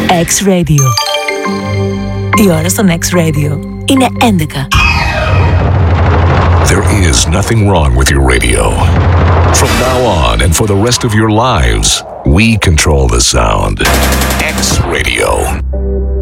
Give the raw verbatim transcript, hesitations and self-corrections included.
X-Radio. Η ώρα στον X-Radio είναι έντεκα. There is nothing wrong with your radio. From now on and for the rest of your lives, we control the sound. X-Radio.